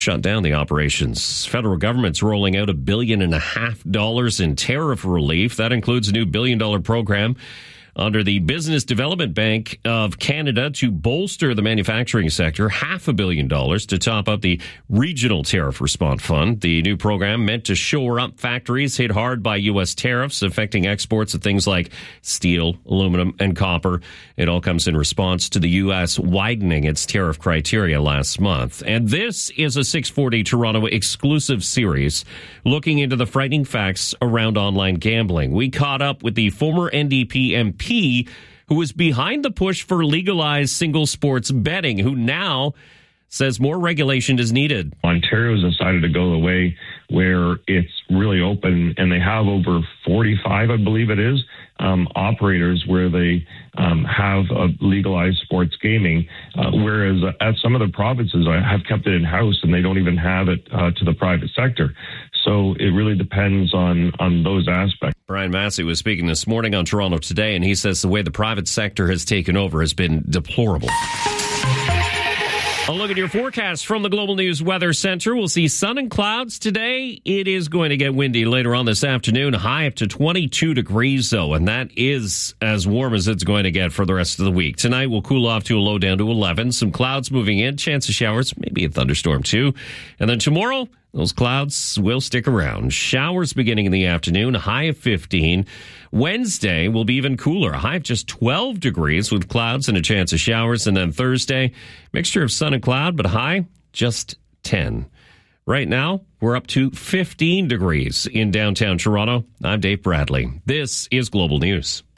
shut down the operations. Federal government's rolling out $1.5 billion in tariff relief. That includes a new $1 billion program under the Business Development Bank of Canada to bolster the manufacturing sector, $500 million to top up the Regional Tariff Response Fund. The new program meant to shore up factories hit hard by U.S. tariffs affecting exports of things like steel, aluminum, and copper. It all comes in response to the U.S. widening its tariff criteria last month. And this is a 640 Toronto exclusive series looking into the frightening facts around online gambling. We caught up with the former NDP MP who was behind the push for legalized single sports betting, who now says more regulation is needed. Ontario's decided to go the way where it's really open, and they have over 45, I believe it is, operators where they have legalized sports gaming, whereas at some of the provinces have kept it in-house and they don't even have it to the private sector. So it really depends on those aspects. Brian Massey was speaking this morning on Toronto Today, and he says the way the private sector has taken over has been deplorable. A look at your forecast from the Global News Weather Center. We'll see sun and clouds today. It is going to get windy later on this afternoon. High up to 22 degrees, though, and that is as warm as it's going to get for the rest of the week. Tonight, we'll cool off to a low down to 11. Some clouds moving in, chance of showers, maybe a thunderstorm, too. And then tomorrow, those clouds will stick around. Showers beginning in the afternoon, high of 15. Wednesday will be even cooler, a high of just 12 degrees with clouds and a chance of showers. And then Thursday, mixture of sun and cloud, but high just 10. Right now, we're up to 15 degrees in downtown Toronto. I'm Dave Bradley. This is Global News.